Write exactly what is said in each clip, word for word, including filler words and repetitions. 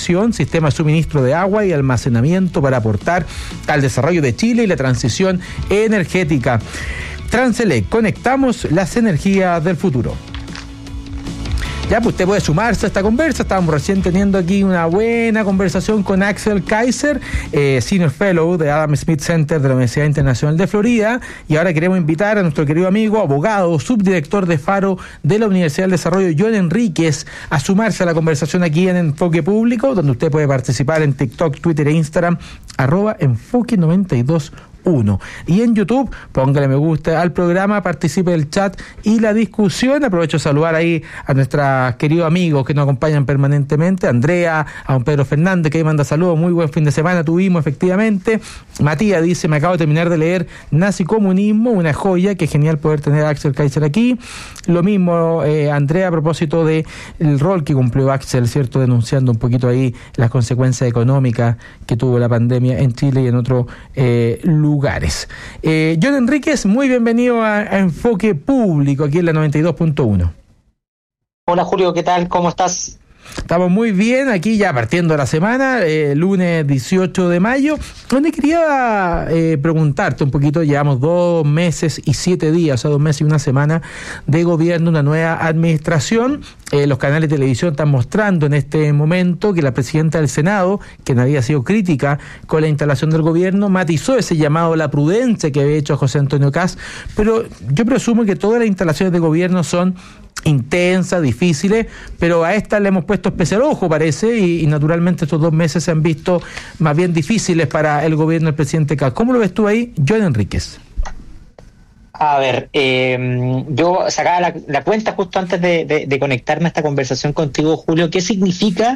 transmisión, sistema de suministro de agua y almacenamiento para aportar al desarrollo de Chile y la transición energética. Transelec, conectamos las energías del futuro. Ya, pues usted puede sumarse a esta conversa. Estábamos recién teniendo aquí una buena conversación con Axel Kaiser, eh, Senior Fellow de Adam Smith Center de la Universidad Internacional de Florida, y ahora queremos invitar a nuestro querido amigo, abogado, subdirector de Faro de la Universidad del Desarrollo, John Enríquez, a sumarse a la conversación aquí en Enfoque Público, donde usted puede participar en TikTok, Twitter e Instagram, arroba Enfoque noventa y dos uno. Y en YouTube, póngale me gusta al programa, participe del chat y la discusión. Aprovecho de saludar ahí a nuestros queridos amigos que nos acompañan permanentemente, Andrea, a don Pedro Fernández, que ahí manda saludos, muy buen fin de semana tuvimos efectivamente. Matías dice, me acabo de terminar de leer Nazi Comunismo, una joya, que genial poder tener a Axel Kaiser aquí. Lo mismo, eh, Andrea, a propósito de el rol que cumplió Axel, ¿cierto?, denunciando un poquito ahí las consecuencias económicas que tuvo la pandemia en Chile y en otros eh, lugares. lugares. Eh, John Enríquez, muy bienvenido a, a Enfoque Público, aquí en la noventa y dos punto uno. Hola Julio, ¿qué tal? ¿Cómo estás? Estamos muy bien, aquí ya partiendo la semana, eh, lunes dieciocho de mayo, donde quería eh, preguntarte un poquito. Llevamos dos meses y siete días, o sea, dos meses y una semana de gobierno, una nueva administración. Eh, los canales de televisión están mostrando en este momento que la presidenta del Senado, quien había sido crítica con la instalación del gobierno, matizó ese llamado a la prudencia que había hecho a José Antonio Kast, pero yo presumo que todas las instalaciones de gobierno son intensas, difíciles, pero a esta le hemos puesto especial ojo, parece, y, y naturalmente estos dos meses se han visto más bien difíciles para el gobierno del presidente Kast. ¿Cómo lo ves tú ahí, John Enríquez? A ver, eh, yo sacaba la, la cuenta justo antes de, de, de conectarme a esta conversación contigo, Julio. ¿Qué significa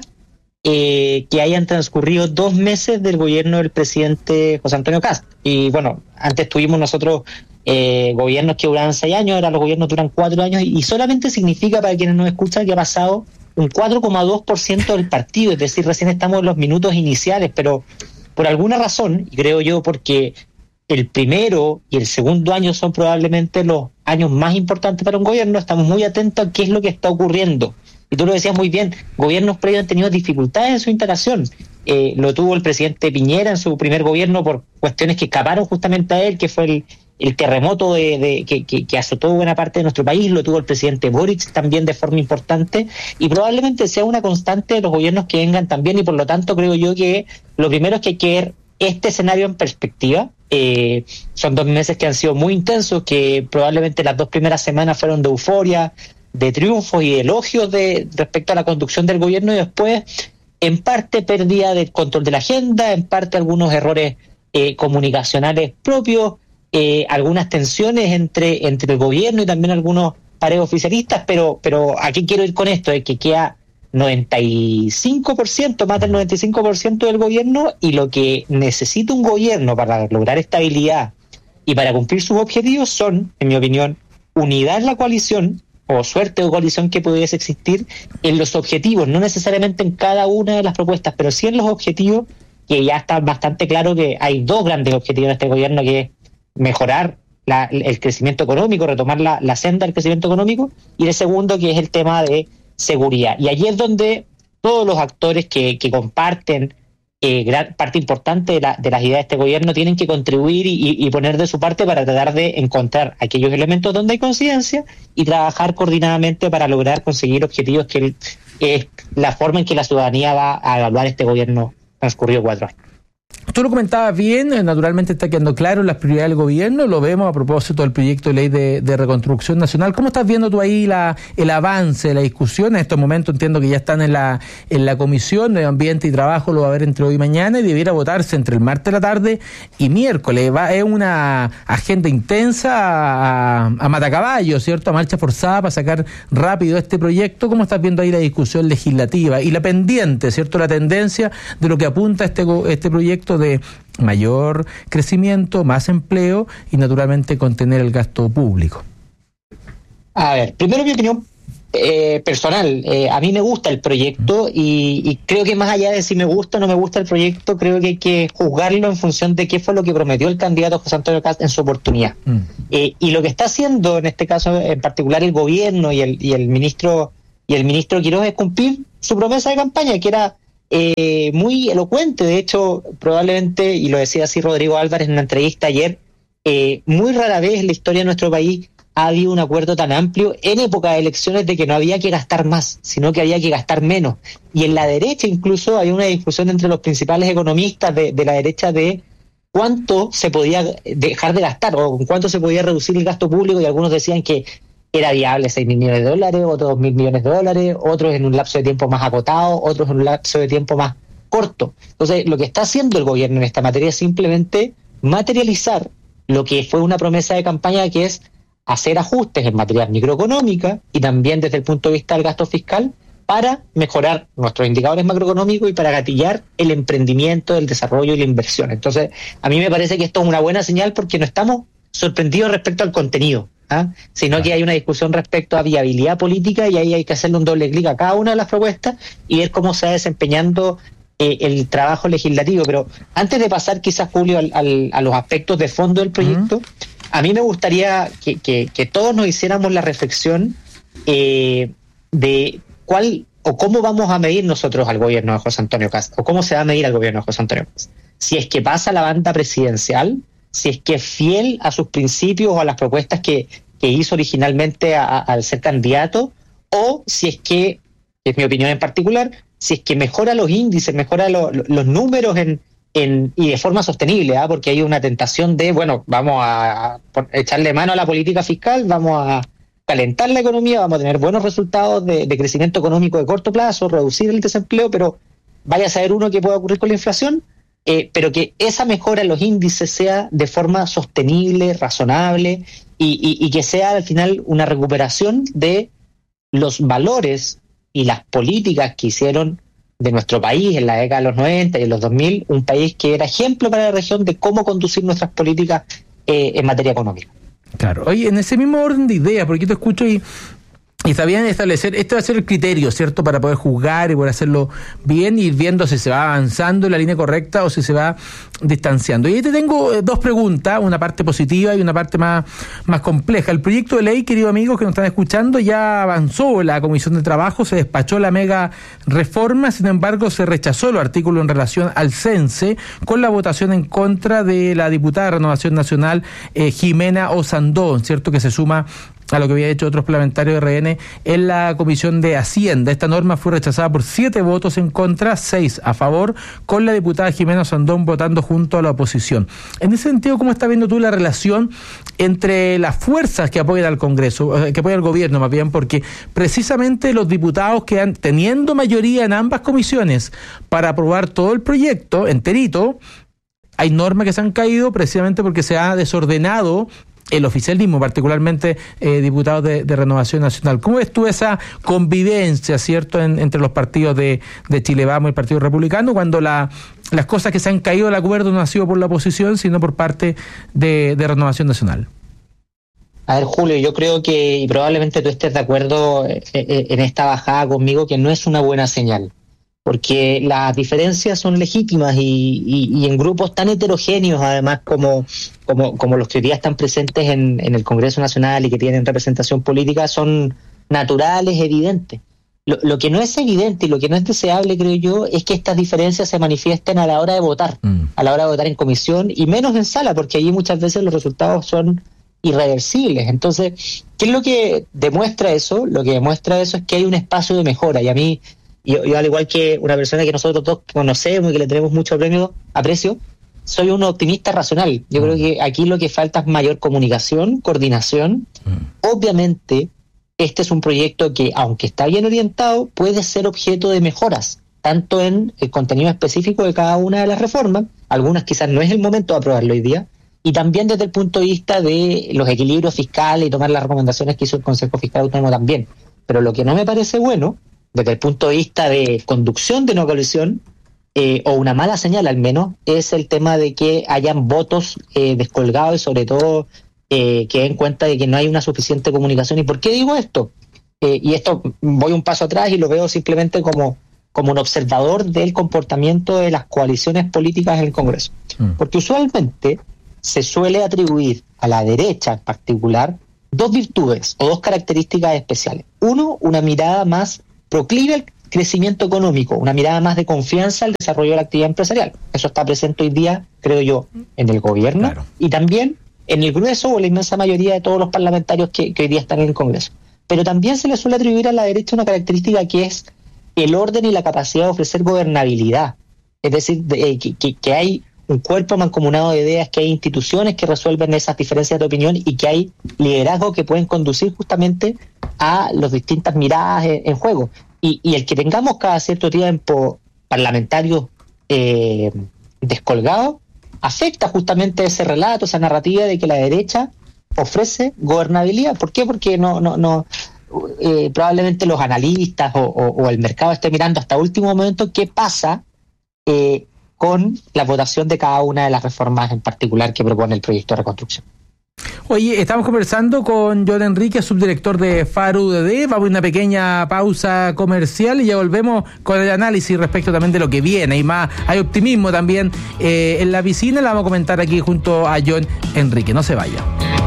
eh, que hayan transcurrido dos meses del gobierno del presidente José Antonio Kast? Y bueno, antes tuvimos nosotros Eh, gobiernos que duraban seis años, ahora los gobiernos duran cuatro años, y solamente significa, para quienes nos escuchan, que ha pasado un cuatro coma dos por ciento del partido, es decir, recién estamos en los minutos iniciales, pero por alguna razón, y creo yo porque el primero y el segundo año son probablemente los años más importantes para un gobierno, estamos muy atentos a qué es lo que está ocurriendo. Y tú lo decías muy bien, gobiernos previos han tenido dificultades en su instalación. Eh, lo tuvo el presidente Piñera en su primer gobierno por cuestiones que escaparon justamente a él, que fue el el terremoto de, de que, que, que azotó buena parte de nuestro país. Lo tuvo el presidente Boric también de forma importante, y probablemente sea una constante de los gobiernos que vengan también, y por lo tanto creo yo que lo primero es que hay que ver este escenario en perspectiva. Eh, son dos meses que han sido muy intensos, que probablemente las dos primeras semanas fueron de euforia, de triunfos y de elogios de respecto a la conducción del gobierno, y después en parte pérdida del control de la agenda, en parte algunos errores eh, comunicacionales propios, Eh, algunas tensiones entre entre el gobierno y también algunos pares oficialistas, pero pero aquí quiero ir con esto, es que queda noventa y cinco por ciento, más del noventa y cinco por ciento del gobierno, y lo que necesita un gobierno para lograr estabilidad y para cumplir sus objetivos son, en mi opinión, unidad en la coalición, o suerte de coalición que pudiese existir, en los objetivos, no necesariamente en cada una de las propuestas, pero sí en los objetivos, que ya está bastante claro que hay dos grandes objetivos en este gobierno, que es mejorar la, el crecimiento económico, retomar la, la senda del crecimiento económico, y el segundo, que es el tema de seguridad. Y allí es donde todos los actores que, que comparten eh, gran parte importante de, la, de las ideas de este gobierno tienen que contribuir y, y poner de su parte para tratar de encontrar aquellos elementos donde hay coincidencia y trabajar coordinadamente para lograr conseguir objetivos, que es la forma en que la ciudadanía va a evaluar este gobierno transcurrido cuatro años. Tú lo comentabas bien, naturalmente está quedando claro las prioridades del gobierno, lo vemos a propósito del proyecto de ley de, de reconstrucción nacional. ¿Cómo estás viendo tú ahí la, el avance de la discusión? En estos momentos entiendo que ya están en la en la Comisión de Ambiente y Trabajo, lo va a haber entre hoy y mañana, y debiera votarse entre el martes de la tarde y miércoles. Va, es una agenda intensa a, a matacaballo, ¿cierto? A marcha forzada para sacar rápido este proyecto. ¿Cómo estás viendo ahí la discusión legislativa y la pendiente, ¿cierto? La tendencia de lo que apunta este, este proyecto de mayor crecimiento, más empleo y naturalmente contener el gasto público? A ver, primero mi opinión eh, personal, eh, a mí me gusta el proyecto y, y creo que más allá de si me gusta o no me gusta el proyecto, creo que hay que juzgarlo en función de qué fue lo que prometió el candidato José Antonio Kast en su oportunidad. Mm. Eh, y lo que está haciendo en este caso en particular el gobierno y el, y el ministro y el ministro Quiroz es cumplir su promesa de campaña, que era eh, muy elocuente. De hecho, probablemente, y lo decía así Rodrigo Álvarez en una entrevista ayer, eh, muy rara vez en la historia de nuestro país ha habido un acuerdo tan amplio en época de elecciones de que no había que gastar más, sino que había que gastar menos. Y en la derecha incluso hay una discusión entre los principales economistas de, de la derecha de cuánto se podía dejar de gastar o cuánto se podía reducir el gasto público, y algunos decían que era viable seis mil millones de dólares, otros dos mil millones de dólares, otros en un lapso de tiempo más acotado, otros en un lapso de tiempo más corto. Entonces, lo que está haciendo el gobierno en esta materia es simplemente materializar lo que fue una promesa de campaña, que es hacer ajustes en materia microeconómica y también desde el punto de vista del gasto fiscal para mejorar nuestros indicadores macroeconómicos y para gatillar el emprendimiento, el desarrollo y la inversión. Entonces, a mí me parece que esto es una buena señal porque no estamos sorprendidos respecto al contenido, ¿ah? sino que hay una discusión respecto a viabilidad política, y ahí hay que hacerle un doble clic a cada una de las propuestas y ver cómo se va desempeñando eh, el trabajo legislativo. Pero antes de pasar quizás, Julio, al, al, a los aspectos de fondo del proyecto, uh-huh. a mí me gustaría que, que, que todos nos hiciéramos la reflexión eh, de cuál o cómo vamos a medir nosotros al gobierno de José Antonio Kast, o cómo se va a medir al gobierno de José Antonio Kast. Si es que pasa la banda presidencial, si es que es fiel a sus principios o a las propuestas que, que hizo originalmente a, a, al ser candidato, o si es que, es mi opinión en particular, si es que mejora los índices, mejora lo, lo, los números en, en y de forma sostenible, ¿eh? porque hay una tentación de, bueno, vamos a, a echarle mano a la política fiscal, vamos a calentar la economía, vamos a tener buenos resultados de, de crecimiento económico de corto plazo, reducir el desempleo, pero vaya a saber uno qué puede ocurrir con la inflación. Eh, pero que esa mejora en los índices sea de forma sostenible, razonable, y, y, y que sea al final una recuperación de los valores y las políticas que hicieron de nuestro país en la década de los noventa y en los dos mil, un país que era ejemplo para la región de cómo conducir nuestras políticas eh, en materia económica. Claro. Oye, en ese mismo orden de ideas, porque yo te escucho y... Y está bien establecer, este va a ser el criterio, ¿cierto?, para poder juzgar y poder hacerlo bien, y ir viendo si se va avanzando en la línea correcta o si se va distanciando. Y ahí te tengo eh, dos preguntas, una parte positiva y una parte más, más compleja. El proyecto de ley, queridos amigos que nos están escuchando, ya avanzó la Comisión de Trabajo, se despachó la mega reforma, sin embargo se rechazó los artículos en relación al CENSE con la votación en contra de la diputada de Renovación Nacional, eh, Jimena Osandón, ¿cierto?, que se suma a lo que había hecho otros parlamentarios de R N en la Comisión de Hacienda. Esta norma fue rechazada por siete votos en contra, seis a favor, con la diputada Jimena Osandón votando junto a la oposición. En ese sentido, ¿cómo estás viendo tú la relación entre las fuerzas que apoyan al Congreso, que apoyan al gobierno más bien? Porque precisamente los diputados que han teniendo mayoría en ambas comisiones para aprobar todo el proyecto enterito, hay normas que se han caído precisamente porque se ha desordenado el oficialismo, particularmente eh, diputados de, de Renovación Nacional. ¿Cómo ves tú esa convivencia, cierto, en, entre los partidos de, de Chile Vamos y el Partido Republicano, cuando la, las cosas que se han caído del acuerdo no han sido por la oposición, sino por parte de, de Renovación Nacional? A ver, Julio, yo creo que, y probablemente tú estés de acuerdo eh, eh, en esta bajada conmigo, que no es una buena señal, porque las diferencias son legítimas y, y, y en grupos tan heterogéneos, además, como, como, como los que hoy día están presentes en, en el Congreso Nacional y que tienen representación política, son naturales, evidentes. Lo, lo que no es evidente y lo que no es deseable, creo yo, es que estas diferencias se manifiesten a la hora de votar, mm. a la hora de votar en comisión y menos en sala, porque allí muchas veces los resultados son irreversibles. Entonces, ¿qué es lo que demuestra eso? Lo que demuestra eso es que hay un espacio de mejora, y a mí, Yo, yo, al igual que una persona que nosotros dos conocemos y que le tenemos mucho premio, aprecio, soy un optimista racional. Yo mm. creo que aquí lo que falta es mayor comunicación, coordinación. Mm. Obviamente, este es un proyecto que, aunque está bien orientado, puede ser objeto de mejoras, tanto en el contenido específico de cada una de las reformas, algunas quizás no es el momento de aprobarlo hoy día, y también desde el punto de vista de los equilibrios fiscales y tomar las recomendaciones que hizo el Consejo Fiscal Autónomo también. Pero lo que no me parece bueno, desde el punto de vista de conducción de una coalición, eh, o una mala señal al menos, es el tema de que hayan votos eh, descolgados y sobre todo eh, que den cuenta de que no hay una suficiente comunicación. ¿Y por qué digo esto? Eh, y esto voy un paso atrás y lo veo simplemente como, como un observador del comportamiento de las coaliciones políticas en el Congreso. Mm. Porque usualmente se suele atribuir a la derecha en particular dos virtudes o dos características especiales. Uno, una mirada más proclive crecimiento económico, una mirada más de confianza al desarrollo de la actividad empresarial. Eso está presente hoy día, creo yo, en el gobierno claro. y también en el grueso o la inmensa mayoría de todos los parlamentarios que, que hoy día están en el Congreso. Pero también se le suele atribuir a la derecha una característica que es el orden y la capacidad de ofrecer gobernabilidad. Es decir, de, que, que, que hay un cuerpo mancomunado de ideas, que hay instituciones que resuelven esas diferencias de opinión y que hay liderazgos que pueden conducir justamente a las distintas miradas en, en juego. Y, y el que tengamos cada cierto tiempo parlamentarios eh, descolgados afecta justamente ese relato, esa narrativa de que la derecha ofrece gobernabilidad. ¿Por qué? Porque no, no, no eh, probablemente los analistas o, o, o el mercado esté mirando hasta último momento qué pasa eh, con la votación de cada una de las reformas en particular que propone el proyecto de reconstrucción. Oye, estamos conversando con John Enrique, subdirector de Faro U D D. Vamos a una pequeña pausa comercial y ya volvemos con el análisis respecto también de lo que viene. Y más, hay optimismo también eh, en la piscina. La vamos a comentar aquí junto a John Enrique. No se vaya.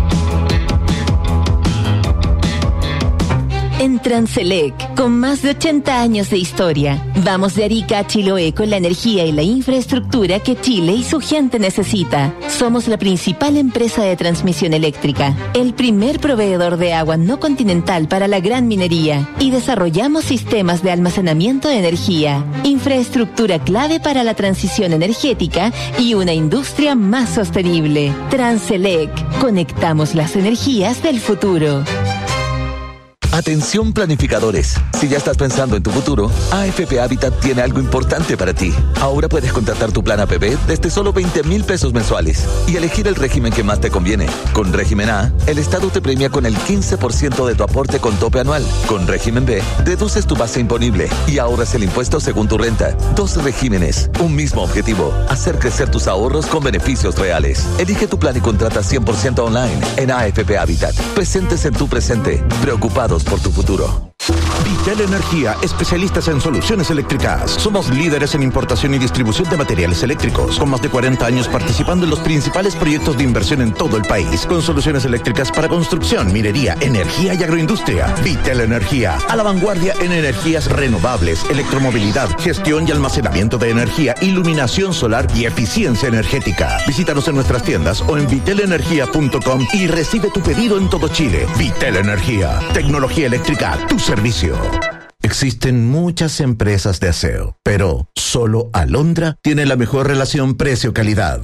En Transelec, con más de ochenta años de historia, vamos de Arica a Chiloé con la energía y la infraestructura que Chile y su gente necesita. Somos la principal empresa de transmisión eléctrica, el primer proveedor de agua no continental para la gran minería y desarrollamos sistemas de almacenamiento de energía, infraestructura clave para la transición energética y una industria más sostenible. Transelec, conectamos las energías del futuro. Atención planificadores, si ya estás pensando en tu futuro, A F P Habitat tiene algo importante para ti. Ahora puedes contratar tu plan A P B desde solo veinte mil pesos mensuales y elegir el régimen que más te conviene. Con régimen A, el Estado te premia con el quince por ciento de tu aporte con tope anual. Con régimen B, deduces tu base imponible y ahorras el impuesto según tu renta. Dos regímenes, un mismo objetivo, hacer crecer tus ahorros con beneficios reales. Elige tu plan y contrata cien por ciento online en A F P Habitat. Presentes en tu presente, preocupados por tu futuro. Vitel Energía, especialistas en soluciones eléctricas. Somos líderes en importación y distribución de materiales eléctricos, con más de cuarenta años participando en los principales proyectos de inversión en todo el país, con soluciones eléctricas para construcción, minería, energía y agroindustria. Vitel Energía, a la vanguardia en energías renovables, electromovilidad, gestión y almacenamiento de energía, iluminación solar y eficiencia energética. Visítanos en nuestras tiendas o en vitel energía punto com y recibe tu pedido en todo Chile. Vitel Energía, tecnología eléctrica a tu servicio. Existen muchas empresas de aseo, pero solo Alondra tiene la mejor relación precio-calidad.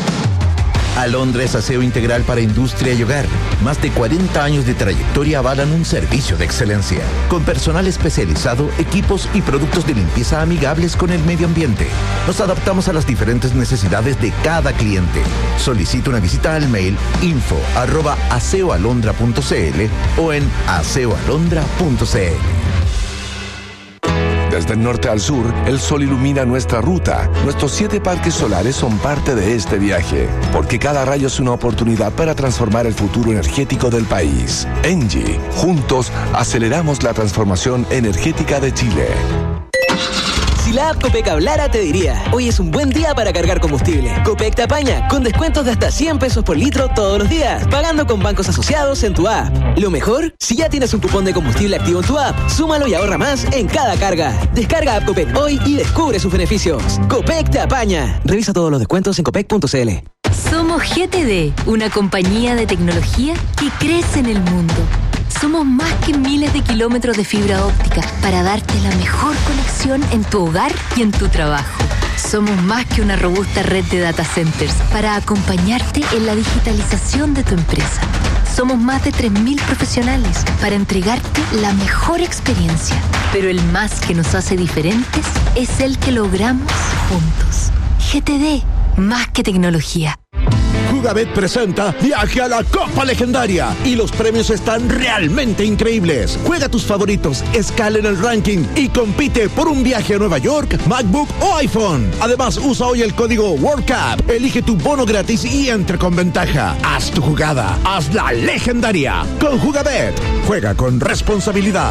Alondra es aseo integral para industria y hogar. Más de cuarenta años de trayectoria avalan un servicio de excelencia, con personal especializado, equipos y productos de limpieza amigables con el medio ambiente. Nos adaptamos a las diferentes necesidades de cada cliente. Solicita una visita al mail info arroba aseoalondra punto cl o en aseoalondra punto cl. Desde el norte al sur, el sol ilumina nuestra ruta. Nuestros siete parques solares son parte de este viaje, porque cada rayo es una oportunidad para transformar el futuro energético del país. Engie, juntos aceleramos la transformación energética de Chile. Si la app Copec hablara, te diría: hoy es un buen día para cargar combustible. Copec te apaña con descuentos de hasta cien pesos por litro todos los días, pagando con bancos asociados en tu app. Lo mejor, si ya tienes un cupón de combustible activo en tu app, súmalo y ahorra más en cada carga. Descarga app Copec hoy y descubre sus beneficios. Copec te apaña. Revisa todos los descuentos en copec punto cl. Somos G T D, una compañía de tecnología que crece en el mundo. Somos más que miles de kilómetros de fibra óptica para darte la mejor conexión en tu hogar y en tu trabajo. Somos más que una robusta red de data centers para acompañarte en la digitalización de tu empresa. Somos más de tres mil profesionales para entregarte la mejor experiencia. Pero el más que nos hace diferentes es el que logramos juntos. G T D, más que tecnología. Jugabet presenta Viaje a la Copa Legendaria y los premios están realmente increíbles. Juega tus favoritos, escala en el ranking y compite por un viaje a Nueva York, MacBook o iPhone. Además, usa hoy el código WorldCup, elige tu bono gratis y entra con ventaja. Haz tu jugada, hazla legendaria. Con Jugabet, juega con responsabilidad.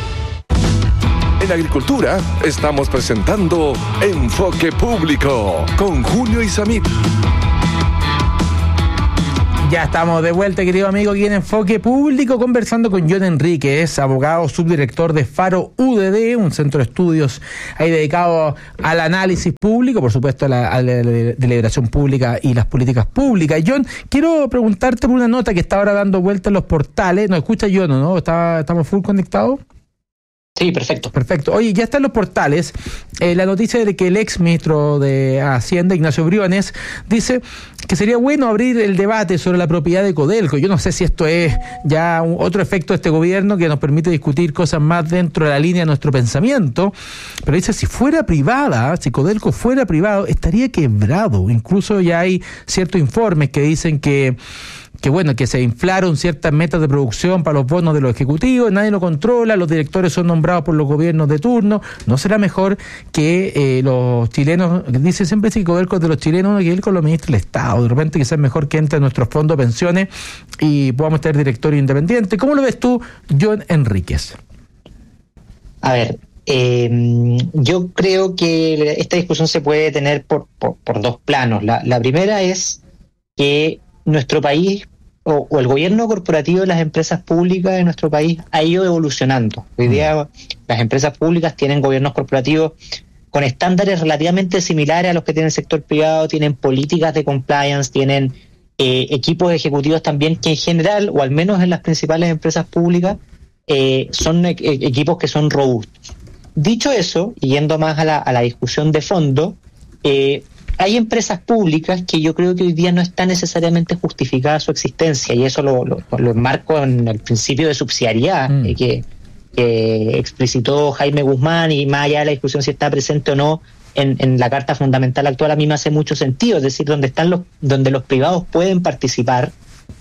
En Agricultura estamos presentando Enfoque Público con Julio Isamit. Ya estamos de vuelta, querido amigo, aquí en Enfoque Público, conversando con John Enríquez, abogado subdirector de Faro U D D, un centro de estudios ahí dedicado al análisis público, por supuesto a la, a la deliberación pública y las políticas públicas. John, quiero preguntarte por una nota que está ahora dando vuelta en los portales. ¿Nos escucha John o no? ¿Está, ¿Estamos full conectados? Sí, perfecto. Perfecto. Oye, ya está en los portales eh, la noticia de que el ex ministro de Hacienda, Ignacio Briones, dice que sería bueno abrir el debate sobre la propiedad de Codelco. Yo no sé si esto es ya un, otro efecto de este gobierno que nos permite discutir cosas más dentro de la línea de nuestro pensamiento, pero dice, si fuera privada, si Codelco fuera privado, estaría quebrado. Incluso ya hay ciertos informes que dicen que que bueno, que se inflaron ciertas metas de producción para los bonos de los ejecutivos, nadie lo controla, los directores son nombrados por los gobiernos de turno. ¿No será mejor que eh, los chilenos, dice siempre si Codelco es de los chilenos, que él con los ministros del Estado, de repente quizás mejor que entre en nuestros fondos de pensiones y podamos tener directorio independiente? ¿Cómo lo ves tú, John Enríquez? A ver, eh, yo creo que esta discusión se puede tener por, por, por dos planos. La, la primera es que nuestro país o, o el gobierno corporativo de las empresas públicas de nuestro país ha ido evolucionando. Hoy día las empresas públicas tienen gobiernos corporativos con estándares relativamente similares a los que tiene el sector privado, tienen políticas de compliance, tienen eh, equipos ejecutivos también que en general, o al menos en las principales empresas públicas, eh, son e- equipos que son robustos. Dicho eso, y yendo más a la, a la discusión de fondo, eh, hay empresas públicas que yo creo que hoy día no está necesariamente justificada su existencia, y eso lo, lo, lo enmarco en el principio de subsidiariedad mm. eh, que, que explicitó Jaime Guzmán, y más allá de la discusión si está presente o no en, en la Carta Fundamental actual, a mí me hace mucho sentido, es decir, donde están los, donde los privados pueden participar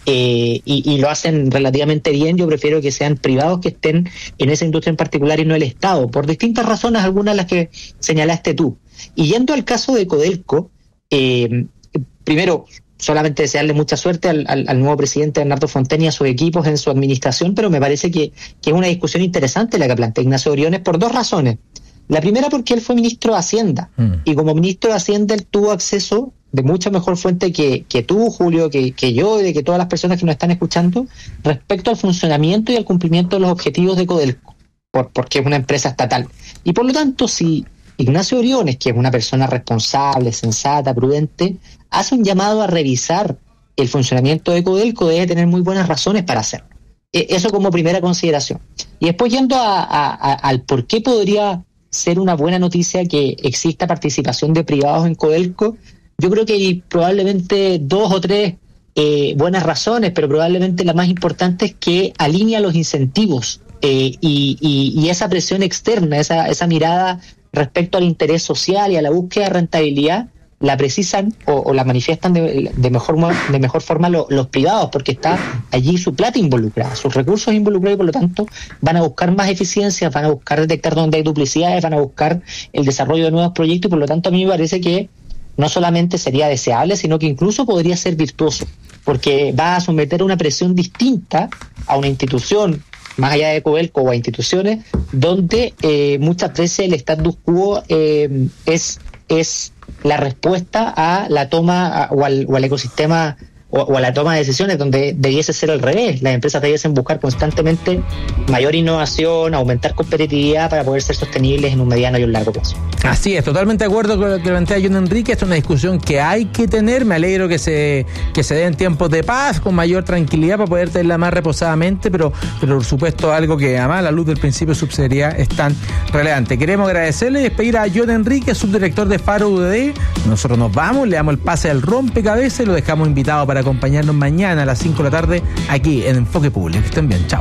eh, y, y lo hacen relativamente bien. Yo prefiero que sean privados que estén en esa industria en particular y no el Estado, por distintas razones, algunas de las que señalaste tú. Y yendo al caso de Codelco, eh, primero, solamente desearle mucha suerte al, al, al nuevo presidente Bernardo Fontaine y a sus equipos en su administración, pero me parece que, que es una discusión interesante la que plantea Ignacio Briones por dos razones. La primera, porque él fue ministro de Hacienda, mm. y como ministro de Hacienda él tuvo acceso de mucha mejor fuente que, que tú, Julio, que, que yo y de que todas las personas que nos están escuchando, respecto al funcionamiento y al cumplimiento de los objetivos de Codelco, por, porque es una empresa estatal. Y por lo tanto, si Ignacio Briones, que es una persona responsable, sensata, prudente, hace un llamado a revisar el funcionamiento de Codelco, debe tener muy buenas razones para hacerlo. Eso como primera consideración. Y después, yendo a, a, a, al por qué podría ser una buena noticia que exista participación de privados en Codelco, yo creo que hay probablemente dos o tres eh, buenas razones, pero probablemente la más importante es que alinea los incentivos eh, y, y, y esa presión externa, esa, esa mirada respecto al interés social y a la búsqueda de rentabilidad, la precisan o, o la manifiestan de, de, mejor, de mejor forma lo, los privados, porque está allí su plata involucrada, sus recursos involucrados, y por lo tanto van a buscar más eficiencia, van a buscar detectar dónde hay duplicidades, van a buscar el desarrollo de nuevos proyectos, y por lo tanto a mí me parece que no solamente sería deseable, sino que incluso podría ser virtuoso, porque va a someter una presión distinta a una institución, más allá de Codelco, o a instituciones donde eh, muchas veces el status quo eh, es, es la respuesta a la toma a, o, al, o al ecosistema o, o a la toma de decisiones, donde debiese ser al revés. Las empresas debiesen buscar constantemente mayor innovación, aumentar competitividad para poder ser sostenibles en un mediano y un largo plazo. Así es, totalmente de acuerdo con lo que plantea John Enríquez. Esta es una discusión que hay que tener. Me alegro que se que se den tiempos de paz, con mayor tranquilidad, para poder tenerla más reposadamente, pero, pero por supuesto algo que además a la luz del principio de subsidiariedad es tan relevante. Queremos agradecerle y despedir a John Enríquez, subdirector de Faro U D D. Nosotros nos vamos, le damos el pase al rompecabezas y lo dejamos invitado para acompañarnos mañana a las cinco de la tarde aquí en Enfoque Público. Que estén bien, chao.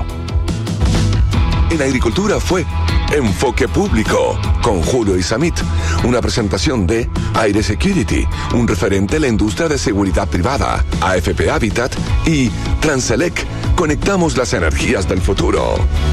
En Agricultura fue Enfoque Público con Julio Isamit, una presentación de Aire Security, un referente en la industria de seguridad privada, A F P Habitat y Transelec. Conectamos las energías del futuro.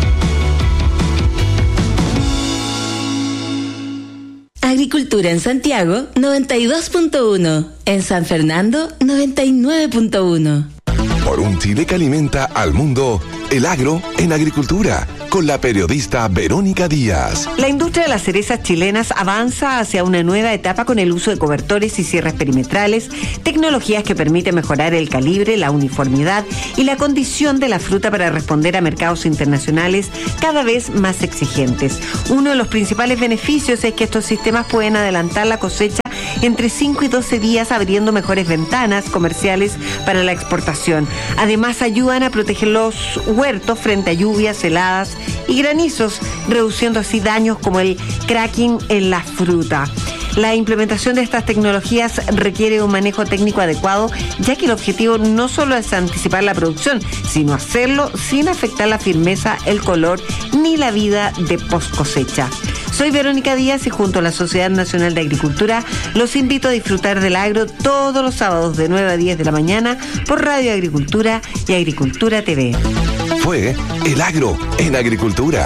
Agricultura en Santiago noventa y dos punto uno, en San Fernando noventa y nueve punto uno. Por un Chile que alimenta al mundo, el agro en agricultura, con la periodista Verónica Díaz. La industria de las cerezas chilenas avanza hacia una nueva etapa con el uso de cobertores y cierres perimetrales, tecnologías que permiten mejorar el calibre, la uniformidad y la condición de la fruta para responder a mercados internacionales cada vez más exigentes. Uno de los principales beneficios es que estos sistemas pueden adelantar la cosecha entre cinco y doce días, abriendo mejores ventanas comerciales para la exportación. Además, ayudan a proteger los huertos frente a lluvias, heladas y granizos, reduciendo así daños como el cracking en la fruta. La implementación de estas tecnologías requiere un manejo técnico adecuado, ya que el objetivo no solo es anticipar la producción, sino hacerlo sin afectar la firmeza, el color ni la vida de post cosecha. Soy Verónica Díaz y junto a la Sociedad Nacional de Agricultura los invito a disfrutar del agro todos los sábados de nueve a diez de la mañana por Radio Agricultura y Agricultura T V. Fue El Agro en Agricultura.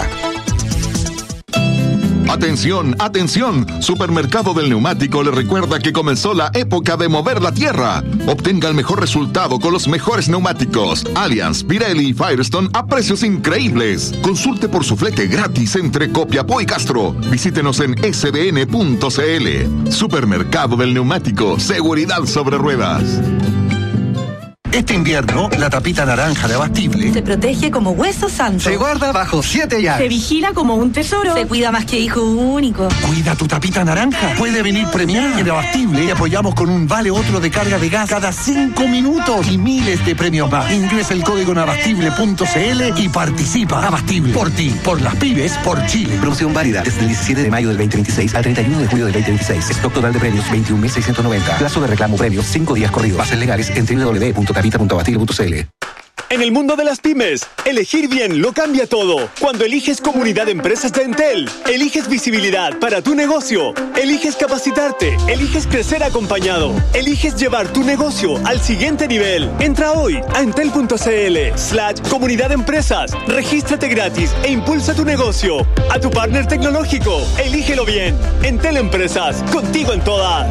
Atención, atención, Supermercado del Neumático le recuerda que comenzó la época de mover la tierra. Obtenga el mejor resultado con los mejores neumáticos Allianz, Pirelli y Firestone a precios increíbles. Consulte por su flete gratis entre Copiapó y Castro. Visítenos en s b n punto c l. Supermercado del Neumático, seguridad sobre ruedas. Este invierno, la tapita naranja de Abastible se protege como hueso santo. Se guarda bajo siete llaves. Se vigila como un tesoro. Se cuida más que hijo único. Cuida tu tapita naranja. Puede venir premiada. En Abastible te apoyamos con un vale otro de carga de gas cada cinco minutos y miles de premios más. Ingresa el código en abastible punto c l y participa. Abastible. Por ti, por las pymes, por Chile. Promoción válida desde el diecisiete de mayo del veinte veintiséis al treinta y uno de julio del veinte veintiséis. Stock total de premios veintiún mil seiscientos noventa. Plazo de reclamo premios cinco días corridos. Bases legales en doble u doble u doble u punto tapita punto abastible punto c l. En el mundo de las pymes, elegir bien lo cambia todo. Cuando eliges Comunidad de Empresas de Entel, eliges visibilidad para tu negocio, eliges capacitarte, eliges crecer acompañado, eliges llevar tu negocio al siguiente nivel. Entra hoy a entel punto c l slash comunidad de empresas, regístrate gratis e impulsa tu negocio. A tu partner tecnológico, elígelo bien. Entel Empresas, contigo en todas.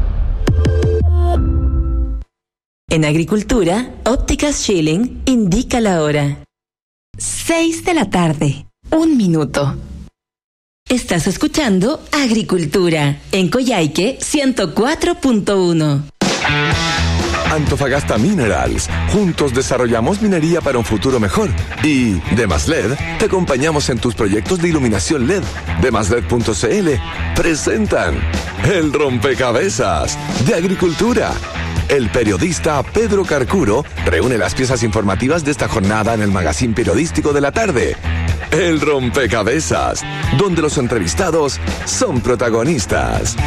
En Agricultura, Ópticas Schilling indica la hora. seis de la tarde, un minuto. Estás escuchando Agricultura en Coyhaique ciento cuatro punto uno. Antofagasta Minerals. Juntos desarrollamos minería para un futuro mejor. Y Demaslet, te acompañamos en tus proyectos de iluminación L E D. Demaslet punto c l presentan El Rompecabezas de Agricultura. El periodista Pedro Carcuro reúne las piezas informativas de esta jornada en el magazín periodístico de la tarde. El Rompecabezas, donde los entrevistados son protagonistas.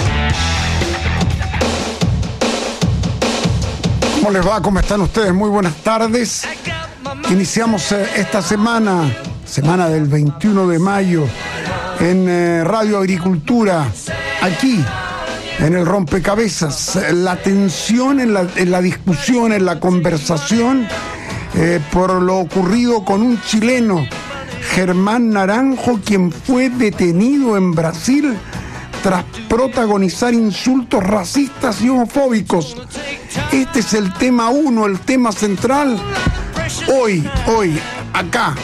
¿Cómo les va? ¿Cómo están ustedes? Muy buenas tardes. Iniciamos eh, esta semana, semana del veintiuno de mayo, en eh, Radio Agricultura, aquí, en el Rompecabezas. La tensión en la, en la discusión, en la conversación, eh, por lo ocurrido con un chileno, Germán Naranjo, quien fue detenido en Brasil tras protagonizar insultos racistas y homofóbicos. Este es el tema uno, el tema central. Hoy, hoy, acá,